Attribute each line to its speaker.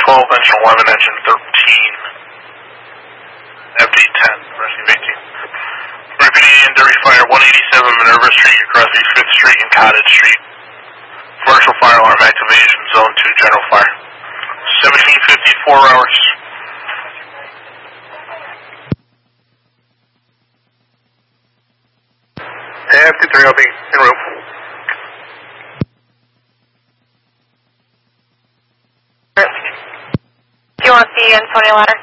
Speaker 1: 12, engine 11, engine 13, FD10, rescue 18. Repeating Derby Fire, 187 Minerva Street, across East 5th Street and Cottage Street. Commercial fire alarm activation, zone 2, general fire. 1754 hours. FD3, I'll be en route.
Speaker 2: Do you want the Antonio ladder?